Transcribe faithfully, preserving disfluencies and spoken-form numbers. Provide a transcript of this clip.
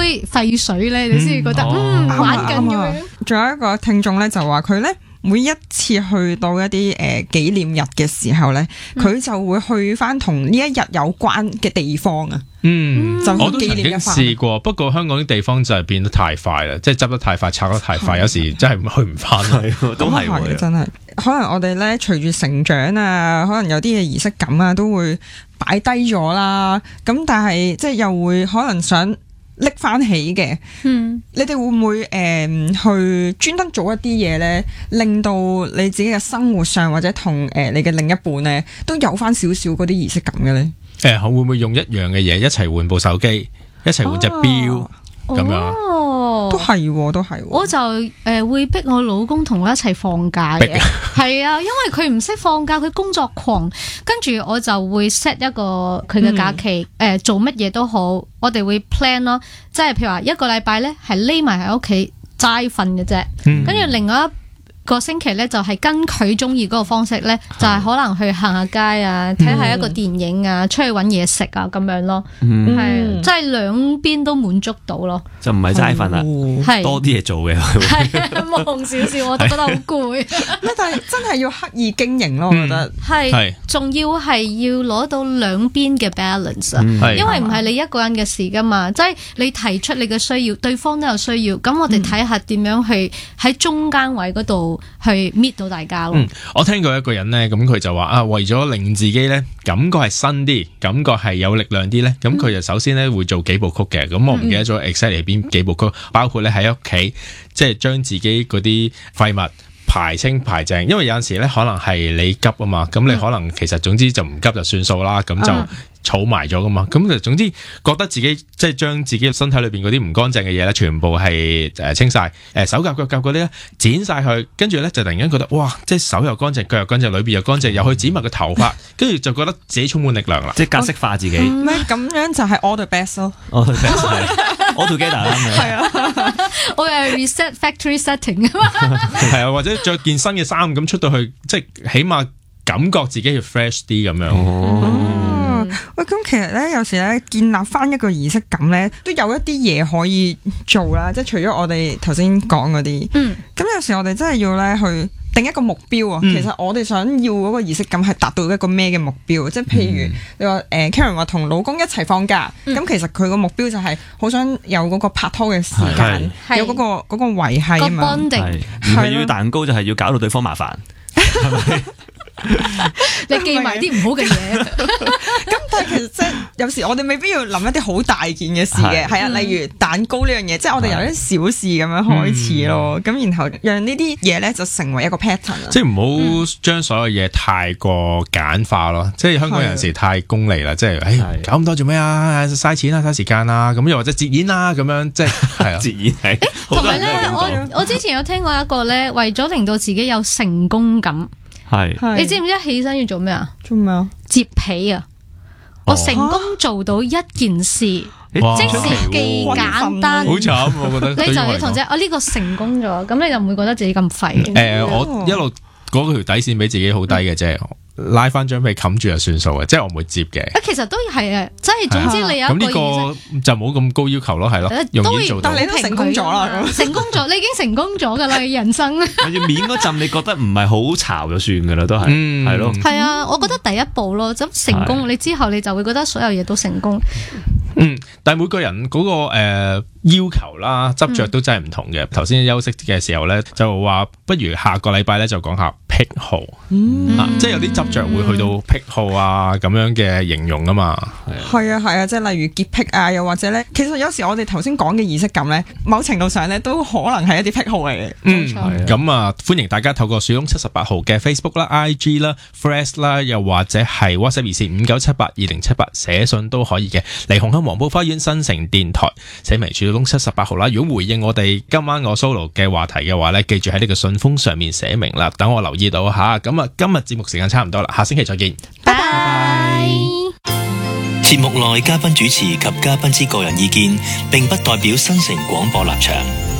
杯沸水咧，你先會覺得嗯玩緊咁樣。 仲有一個聽眾咧就話佢咧。每一次去到一啲誒紀念日嘅時候咧，佢、嗯、就會去翻同呢一日有關嘅地方啊。 嗯， 就我都曾經試過，不過香港啲地方就係變得太快啦，即係執得太快，拆得太快，有時真係去唔翻。 都係嘅，真係。可能我哋咧隨住成長啊，可能有啲嘅儀式感啊，都會擺低咗啦。咁但係即係又會可能想拎翻起嘅，嗯，你哋會唔會誒、呃、去專登做一啲嘢咧，令到你自己嘅生活上或者同誒、呃、你嘅另一半咧都有翻少少嗰啲儀式感嘅咧？ 誒、呃，會唔會用一樣嘅嘢一齊換部手機，一齊換隻錶咁樣？ 哦， 都係，都係。 我就誒、呃、會逼我老公同我一齊放假嘅，係啊，因為佢唔識放假，佢工作狂，跟住我就會 set 一個佢嘅假期，誒、嗯呃、做乜嘢都好，我哋會 plan 咯，即係譬如話一個禮拜咧係匿埋喺屋企齋瞓嘅啫，跟住、嗯、另外一個星期咧就係跟佢中意嗰個方式咧，就係可能去行下街啊，睇下一個電影啊，出去搵嘢食啊咁樣咯，係即係兩邊都滿足到咯， 就唔係齋瞓啦， 係多啲嘢做嘅， 係忙少少，我都覺得好攰。 但係真係要刻意經營咯，我覺得係，仲要係要攞到兩邊嘅 balance 啊，因為唔係你一個人嘅事噶嘛，即係你提出你嘅需要，對方都有需要，咁我哋睇下點樣去喺中間位嗰度。去搣到大家咯。 嗯，我聽過一個人咧，咁佢就話啊，為咗令自己咧感覺係新啲，感覺係有力量啲咧，咁佢就首先咧會做幾部曲嘅。咁我唔記得咗 exactly 邊幾部曲，包括咧喺屋企，即係將自己嗰啲廢物排清排淨，因為有陣時咧可能係你急啊嘛，咁你可能其實總之就唔急就算數啦，咁就儲埋咗噶嘛，咁就總之覺得自己即係將自己身體裏邊嗰啲唔乾淨嘅嘢咧，全部係誒清晒，誒手甲腳甲嗰啲咧剪晒佢，跟住咧就突然間覺得哇，即係手又乾淨，腳又乾淨，裏邊又乾淨，又去剪埋個頭髮，跟住就覺得自己充滿力量啦， 即係格式化自己。 咩咁樣就係 all the best 咯 ，all the best 係 all together 啦， 係啊， 我係 reset factory setting 啊嘛， 係啊，或者着件新嘅衫咁出到去，即係起碼感覺自己要 fresh 啲咁樣。 哦喂，咁其實咧，有時咧建立翻一個儀式感咧，都有一啲嘢可以做啦。即係除咗我哋頭先講嗰啲，嗯，咁有時我哋真係要咧去定一個目標啊。嗯、其實我哋想要嗰個儀式感係達到一個咩嘅目標？即係譬如、嗯、你話誒 Karen 話同老公一齊放假，咁、嗯、其實佢個目標就係好想有嗰個拍拖嘅時間，是有嗰、嗰個嗰、嗰個維繫啊嘛。 唔係要蛋糕就係要搞到對方麻煩，係咪？ 你記埋啲唔好嘅嘢， 咁但係其實即係有時我哋未必要諗一啲好大件嘅事嘅，係啊，例如蛋糕呢樣嘢，即係我哋由啲小事咁樣開始咯，咁然後讓呢啲嘢咧就成為一個 pattern， 即係唔好將所有嘢太過簡化咯，即係香港人士太功利啦，即係誒搞咁多做咩啊，嘥錢啊，嘥時間啊，咁又或者節儉啊，咁樣即係係啊， 節儉係。 同埋咧，我我之前有聽過一個咧，為咗令到自己有成功感。係，你知唔知一起身要做咩啊？ 做咩啊？ 摺被啊！我成功做到一件事，即使既簡單， 好慘，我覺得。 你就要同姐，我呢個成功咗，咁你就唔會覺得自己咁廢。 誒，我一路嗰條底線俾自己好低嘅啫。拉翻張被冚住就算數嘅，即係我唔會接嘅。 啊，其實都係啊，即係總之你有一個咁呢個就冇咁高要求咯，係咯，容易做到。 但係你都成功咗啦， 成功咗，你已經成功咗噶啦，人生。 要面嗰陣，你覺得唔係好嘈就算噶啦，都係，係咯。 係啊，我覺得第一步咯，咁成功，你之後你就會覺得所有嘢都成功。 嗯，但係每個人嗰個誒要求啦、執着都真係唔同嘅。頭先休息嘅時候咧，就話不如下個禮拜咧就講下癖好，即係有啲執着會去到癖好啊咁樣嘅形容啊嘛。 係啊係啊，即係例如潔癖啊，又或者咧，其實有時我哋頭先講嘅儀式感咧，某程度上咧都可能係一啲癖好嚟嘅。 嗯，咁啊，歡迎大家透過樹窿七十八號嘅 Facebook 啦、I G 啦、Threads 啦，又或者係 WhatsApp 熱線五九七八二零七八寫信都可以嘅。嚟紅磡黃埔花園新城電台寫明樹窿七十八號啦。如果回應我哋今晚我 solo 嘅話題嘅話咧，記住喺呢個信封上面寫明啦，等我留意到吓。咁啊，今日節目時間差唔多啦，下星期再見， 拜拜。 節目內嘉賓主持及嘉賓之個人意見，並不代表新城廣播立場。